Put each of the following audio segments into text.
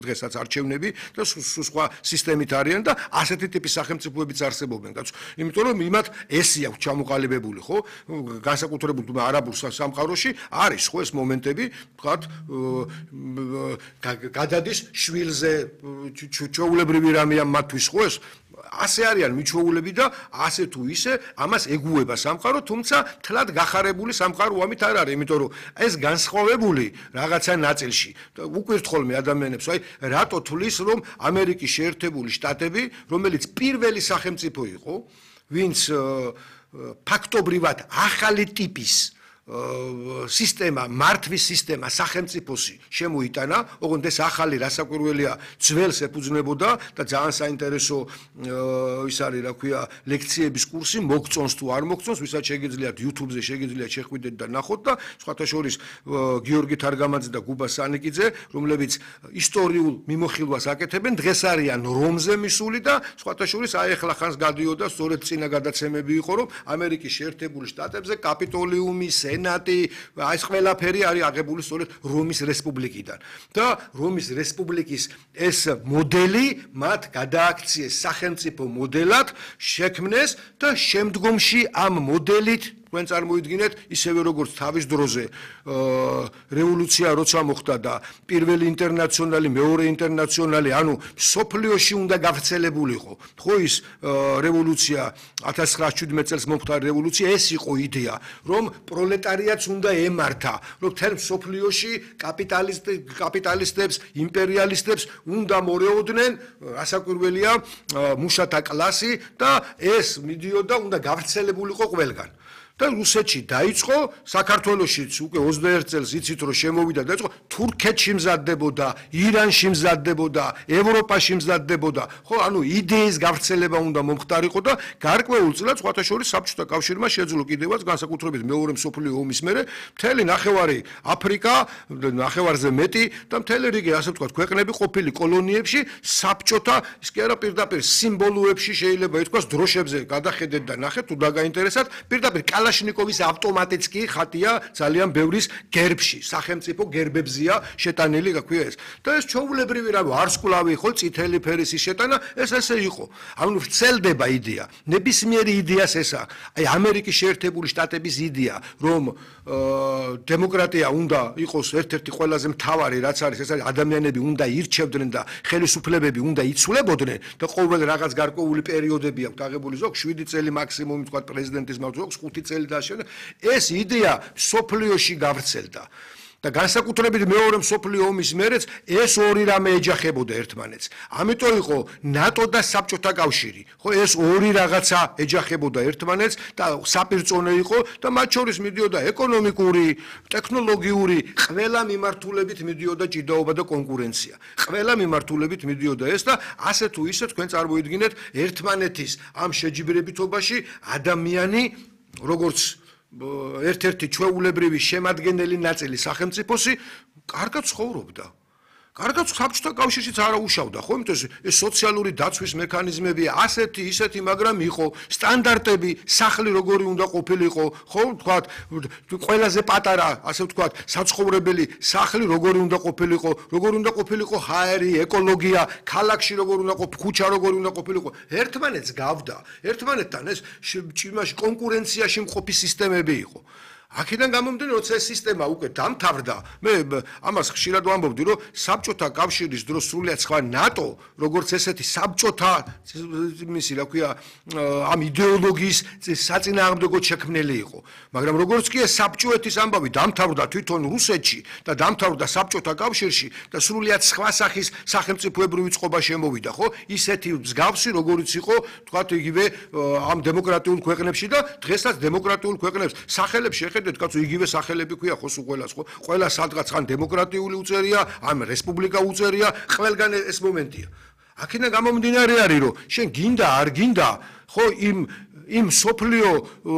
დღესაც არჩევნები და სხვა სისტემით არიან და ასეთი ტიპის სახელმწიფოებიც არსებობენ. იმიტომ რომ იმათ ესი აქვს ჩამოყალიბებული, ხო? განსაკუთრებულად არაბულ სამყაროში არის ხო ეს მომენტები, ვთქვათ, გადადის შვილზე ჩვეულებრივი რამეა მათთვის ხო ეს ასე არიან მიჩვეულები და ასე თუ ისე ამას ეგუება სამყარო, თუმცა თლად გახარებული სამყარო ამით არ არის, იმიტომ რომ ეს განსხვავებული რაღაცა ნაწილში. უკვირთ ხოლმე ადამიანებს, აი რატო თulis რომ ამერიკის შეერთებული შტატები, რომელიც პირველი სახელმწიფო იყო, ვინც ფაქტობრივად ახალი ტიპის სისტემა, მართვის სისტემა სახელმწიფოსი შემოიტანა, ოღონდ ეს ახალი რასაკვირველია ძველს ეფუძნებოდა და ძალიან საინტერესო ის არის, რა ქვია, ლექციების კურსი, მოგწონს თუ არ მოგწონს, ვისაც შეგიძლიათ YouTube-ზე შეგიძლიათ შეხვიდეთ და ნახოთ და სხვათა შორის გიორგი თარგამაძე და გუბა სანიკიძე, რომლებიც ისტორიულ მიმოხილვას აკეთებენ, დღეს არიან რომზე მისული და სხვათა შორის აი ახლა ხანს გადიოდა, სწორედ წინა გადაცემები იყო, რომ ამერიკის შეერთებული შტატებზე კაპიტოლიუმი, სენატი, ეს ყველაფერი არის აღებული სწორედ რომის რესპუბლიკიდან. და რომის რესპუბლიკის ეს მოდელი მათ გადააქციეს სახელმწიფო მოდელად, შექმნეს და შემდგომში ამ მოდელით თქვენ წარმოიდგინეთ ისევე როგორც თავის დროზე რევოლუცია როცა მოხდა და პირველი ინტერნაციონალი, მეორე ინტერნაციონალი, ანუ სოფლიოში უნდა გავრცელებულიყო. ხო ის რევოლუცია 1917 წელს მომხდარი რევოლუცია ეს იყო იდეა, რომ პროლეტარიატს უნდა ემართა, რომ თელ სოფლიოში კაპიტალისტებს, იმპერიალისტებს უნდა მორეოდნენ, რასაკვირველია, მუშათა კლასი და ეს მიდიოდა უნდა გავრცელებულიყო ყველგან. და რუსეთში დაიწყო, საქართველოშიც უკვე 21 წელს იცით რომ შემოვიდა და დაიწყო თურქეთში მზადდებოდა, ირანში მზადდებოდა, ევროპაში მზადდებოდა. ხო, ანუ იდეის გავრცელება უნდა მომხდარიყო და გარკვეულ წლებს სხვათა შორის საბჭოთა კავშირმა შეძლო კიდევაც განსაკუთრებით მეორე მსოფლიო ომის მერე მთელი ნახევარი აფრიკა, ნახევარზე მეტი და მთელი რიგი ასე ვთქვათ ქვეყნები ყოფილი კოლონიებში საბჭოთა ის კი არა პირდაპირ სიმბოლოებში შეიძლება ითქვას დროშებზე გადახედეთ და ნახეთ თუ დაგაინტერესათ პირდაპირ კალაშნიკოვის ავტომატიც კი ხატია ძალიან ბევრის გერბში, სახელმწიფო გერბებზია შეტანილი, რა ქვია ეს. და ეს ჩვეულებრივი რა ვარსკვლავი ხო, წითელი ფერის შეტანა, ეს ესე იყო. ანუ ვრცელდება იდეა. ნებისმიერი იდეას ეს აქვს. აი ამერიკის შეერთებული შტატების იდეა, რომ დემოკრატია უნდა იყოს ერთ-ერთი ყველაზე მთავარი რაც არის, ეს არის ადამიანები უნდა ირჩევდნენ და ხელისუფლებები უნდა იცვლებოდნენ და ყოველ რაღაც გარკვეული პერიოდები აქვს აღებული ზოგ 7 წელი მაქსიმუმი თქვა პრეზიდენტის მავზოგს 5 წელი დააშენა. ეს იდეა სოფლიოში გავრცელდა. და განსაკუთრებით მეორე მსოფლიო ომის მერეც ეს ორი რამე ეჯახებოდა ერთმანეთს. ამიტომ იყო ნატო და საბჭოთა კავშირი. ხო, ეს ორი რაღაცა ეჯახებოდა ერთმანეთს და საპირწონე იყო და მათ შორის მიდიოდა ეკონომიკური, ტექნოლოგიური, ყველა მიმართულებით მიდიოდა ჭიდაობა და კონკურენცია. ყველა მიმართულებით მიდიოდა ეს და ასე თუ ისე თქვენ წარმოიდგინეთ ერთმანეთის ამ შეჯიბრებითობაში ადამიანი როგორც ერთ-ერთი ჩვეულებრივი შემადგენელი ნაწილი სახელმწიფოსი კარგად ცხოვრობდა. კარგად საბჭოთა კავშირშიც არ აუშავდა, ხო, იმიტომ ეს სოციალური დაცვის მექანიზმები ასეთი, ისეთი, მაგრამ იყო სტანდარტები, სახლი როგორი უნდა ყოფილიყო, ხო, ვთქვათ, ყველაზე პატარა, ასე ვთქვათ, საცხოვრებელი სახლი როგორი უნდა ყოფილიყო, როგორი უნდა ყოფილიყო ჰაერი, ეკოლოგია, ქალაქში როგორი უნდა ყოფილიყო, ქუჩა როგორი უნდა ყოფილიყო, ერთმანეთს გავდა, ერთმანეთთან ეს იმაში კონკურენციაში მყოფი სისტემები იყო. აქედან გამომდინარე, როცა ეს სისტემა უკვე დამთავრდა, მე ამას ხშირად ვამბობდი, რომ საბჭოთა კავშირის დროს სრულიად სხვა ნატო, როგორც ესეთი საბჭოთა მისი, რა ქვია, ამ იდეოლოგიის საწინააღმდეგოდ შექმნილი იყო. მაგრამ როგორც კი ეს საბჭოეთის ამბავი დამთავრდა თვითონ რუსეთში და დამთავრდა საბჭოთა კავშირში და სრულიად სხვა სახის სახელმწიფოებრივი წყობა შემოვიდა, ხო? ისეთი მსგავსი, როგორიც იყო, თქვათ, იგივე ამ დემოკრატიულ ქვეყნებში და დღესაც დემოკრატიულ ქვეყნებს სახელებს შეხედეთ, კაცო, იგივე სახელები ქვია ხო სულ ყველას, ხო? ყველა სადღაც ხან დემოკრატიული უწერია, ამ რესპუბლიკა უწერია, ყველგან ეს მომენტია. აქედან გამომდინარე არის, რომ შენ გინდა არ გინდა, ხო, იმ სოფლიო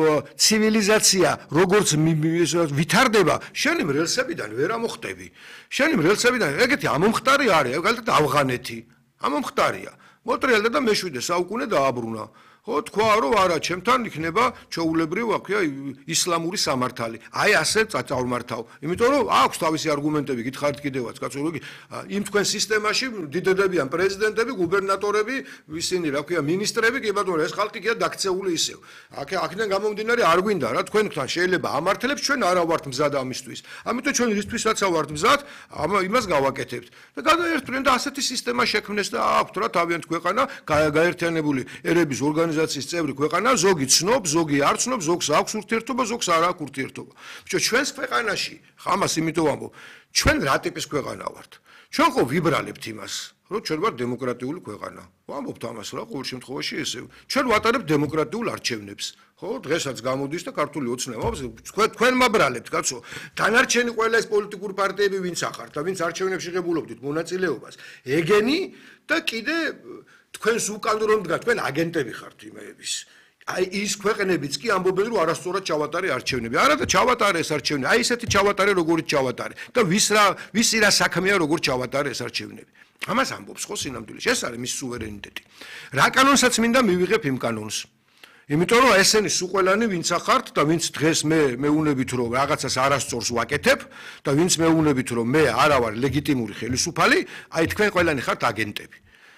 ცივილიზაცია როგორც ვითარდება, შენი მრევლსებიდან ვერ ამოხტები. შენი მრევლსებიდან ეგეთი ამომხტარი არის, მაგალითად ავღანეთი. ამომხტარია. მოტრიალდა და მე-7 საუკუნე დააბრუნა. ხო თქვა რომ არა ჩემთან იქნება ჩაულებრივ აქვია ისლამური სამართალი აი ასე წავმართავ იმიტომ რომ აქვს თავისი არგუმენტები გითხარით კიდევაც კაცო იმ თქვენ სისტემაში დიდებიან პრეზიდენტები გუბერნატორები ისინი რა ქვია მინისტრები კი ბატონო ეს ხალხი კიდე დაქცეული ისევ აქედან გამომდინარე არ გვინდა რა თქვენთან შეიძლება ამართლებს ჩვენ არა ვართ მზად ამისთვის ამიტომ ჩვენ რისთვისაც ვართ მზად იმას გავაკეთებთ და გადაერთვნენ და ასეთი სისტემა შექმნეს და აქვთ რა თავიანთ ქვეყანა გაერთიანებული ერების ორგანიზაციის წევრი ქვეყანა ზოგი ცნობს ზოგი არ ცნობს ზოგს აქვს ურთიერთობა ზოგს არ აქვს ურთიერთობა ჩვენს ქვეყანაში ამას იმიტომ ვამბობ ჩვენ რა ტიპის ქვეყანა ვართ ჩვენ ხო ვიბრალებთ იმას რომ ჩვენ ვართ დემოკრატიული ქვეყანა ვამბობთ ამას რა ყოველ შემთხვევაში ესე ჩვენ ვატარებთ დემოკრატიულ არჩევნებს ხო დღესაც გამოდის და ქართული ოცნება თქვენ მაბრალებთ კაცო დანარჩენი ყველა ეს პოლიტიკური პარტიები ვინც ახართ და ვინც არჩევნებში ღებულობდით მონაწილეობას ეგენი და კიდე თქვენს უკან რომ დგა თქვენ აგენტები ხართ იმეების აი ის ქვეყნებიც კი ამბობენ რომ არასწორად ჩავატარე არჩევნები არა და ჩავატარე ეს არჩევნები აი ესეთი ჩავატარე როგორიც ჩავატარე და ვისი რა საქმეა როგორ ჩავატარე ეს არჩევნები ამას ამბობს ხო სინამდვილეში ეს არის მის სუვერენიტეტი რა კანონსაც მინდა მივიღებ იმ კანონს იმიტომ რომ ესენი სულ ყველანი ვინც ახართ და ვინც დღეს მე მეუნებით რომ რაღაცას არასწორს ვაკეთებ და ვინც მეუნებით რომ მე არა ვარ ლეგიტიმური ხელისუფალი აი თქვენ ყველანი ხართ აგენტები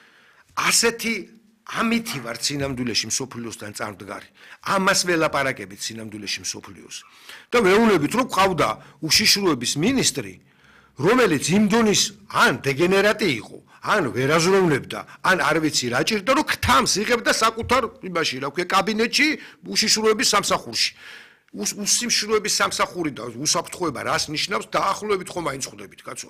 ასეთი ამითი ვარ სინამდვილეში მსოფლიოსთან წამდგარი ამას ველაპარაკებით სინამდვილეში მსოფლიოს და ვეუბნებით რომ ყავდა უშიშროების მინისტრი რომელიც იმ დონის ან დეგენერატი იყო ან ვერაზროვნებდა ან არ ვიცი რა ჭირდა რომ ქთამს იღებდა საკუთარ იმაში რა ქვია კაბინეტში უშიშროების სამსახურში უსიმშროების სამსახური და უსაფრთხოება რას ნიშნავს დაახლოებით ხომ აინც ხვდებით კაცო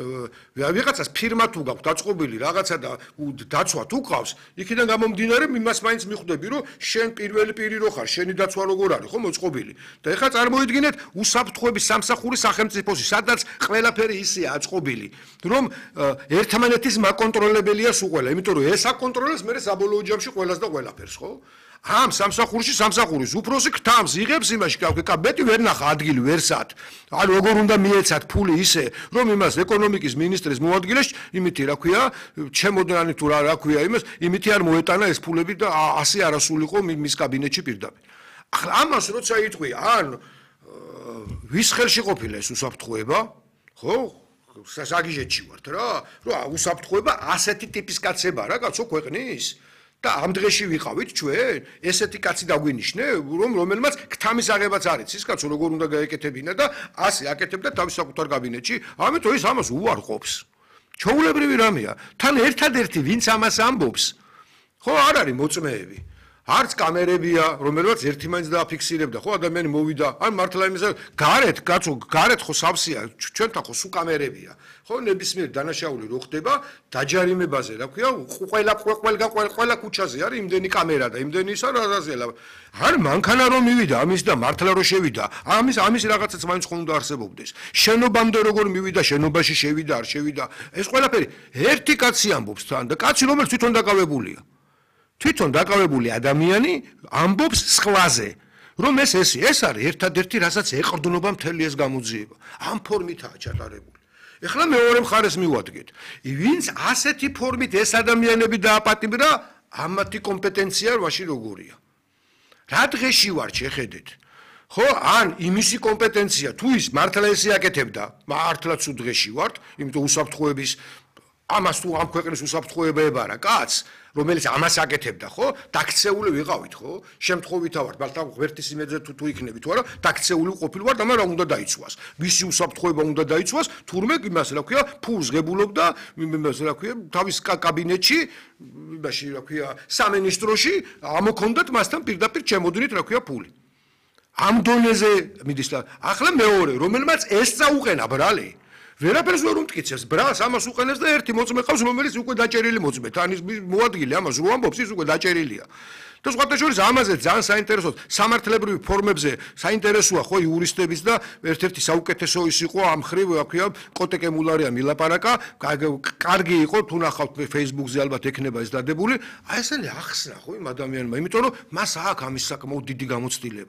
ვიღაცას ფირმა თუ გაქვს დაწყობილი რაღაცა და დაცვა თუ ყავს იქიდან გამომდინარე იმას მაინც მიხვდები რომ შენ პირველი პირი რო ხარ შენი დაცვა როგორ არის ხო მოწყობილი და ეხლა წარმოიდგინეთ უსაფრთხოების სამსახური სახელმწიფოში სადაც ყველაფერი ისეა აწყობილი რომ ერთმანეთის მაკონტროლებელია სულ ყველა იმიტომ რომ ეს აკონტროლებს მე საბოლოო ჯამში ყველას და ყველაფერს ხო ამ სამსახურის უფროსი ქთამს იღებს იმაში კაბინეტი ვერ ნახა ადგილი ვერსად ან როგორ უნდა მიეცათ ფული ისე რომ იმას ეკონომიკის მინისტრის მოადგილეს იმითი რა ქვია ჩემოდანი თუ რა ქვია იმას იმითი არ მოეტანა ეს ფულები და ასე არასულიყო მის კაბინეტში პირდაპირ ახლა ამას როცა იტყვი ან ვის ხელში ყოფილა ეს უსაფრთხოება ხო საგიჟეთში ვართ რა რომ უსაფრთხოება ასეთი ტიპის კაცება რა კაცო ქვეყნის და ამ დღეში ვიყავით ჩვენ ესეთი კაცი დაგვინიშნე რომელმაც ქთამის აღებაც არ იცის კაცო როგორ უნდა გაეკეთებინა და ასე აკეთებდა თავის საკუთარ კაბინეტში ამიტომ ის ამას უარყოფს ჩაულებრივი რამეა თან ერთადერთი ვინც ამას ამბობს ხო არ არის მოწმეები არც კამერებია რომელსაც ერთიმაინც დააფიქსირებდა ხო ადამიანი მოვიდა ან მართლა იმისა გარეთ კაცო გარეთ ხო სავსეა ჩვენთან ხო სულ კამერებია ხო ნებისმიერ დანაშაული რო ხდება დაჯარიმებაზე რა ქვია ყველა ქუჩაზე არის იმდენი კამერა და იმდენი ისა რაზელა არ მანქანა რომ მივიდა ამის და მართლა რო შევიდა ამის რაღაცაც მაინც ხომ უნდა არსებობდეს შენობამდე როგორ მივიდა შენობაში შევიდა არ შევიდა ეს ყველაფერი ერთი კაცი ამბობს თან და კაცი რომელიც თვითონ დაკავებულია თვითონ დაკავებული ადამიანი ამბობს სხვაზე რომ ეს არის ერთადერთი რასაც ეყრდნობა მთელი ეს გამოძიება ამ ფორმითაა ჩატარებული ეხლა მეორე მხარეს მივადგეთ ვინც ასეთი ფორმით ეს ადამიანები დააპატიმრა ამათი კომპეტენცია ვაში როგორია რა დღეში ვარ შეხედეთ ხო ან იმისი კომპეტენცია თუ ის მართლა ესე აკეთებდა მართლაც უ დღეში ვართ იმიტომ უსაფრთხოების ამას თუ ამ ქვეყნის უსაფრთხოება ებარა კაც რომელიც ამას აკეთებდა ხო დაქცეული ვიყავით ხო შემთხვევითა ვარ მართლა ღმერთის იმედზე თუ იქნები თუ არა დაქცეული ყოფილი ვარ და მაგრამ რა უნდა დაიცვას ვისი უსაფრთხოება უნდა დაიცვას თურმე იმას რა ქვია ფულს ღებულობდა იმას რა ქვია თავის კაბინეტში იმაში რა ქვია სამინისტროში ამოქონდათ მასთან პირდაპირ ჩემოდნით რა ქვია ფული ამ დონეზე მიდის და ახლა მეორე რომელმაც ეს წაუყენა ბრალი ვერაფერს ვერ უმტკიცებს ბრალს ამას უყენებს და ერთი მოწმე ყავს რომელიც უკვე დაჭერილი მოწმე თან ის მოადგილე ამას რო ამბობს ის უკვე დაჭერილია და სხვათა შორის ამაზე ძალიან საინტერესო სამართლებრივი ფორმებზე საინტერესოა ხო იურისტების და ერთ-ერთი საუკეთესო ის იყო ამ ხრივ რა ქვია კოტეკე მულარია მილაპარაკა კარგი იყო თუ ნახავთ Facebook-ზე ალბათ ექნება ეს დადებული აი ესენი ახსნა ხო იმ ადამიანმა იმიტომ რომ მას აქვს ამის საკმაოდ დიდი გამოცდილება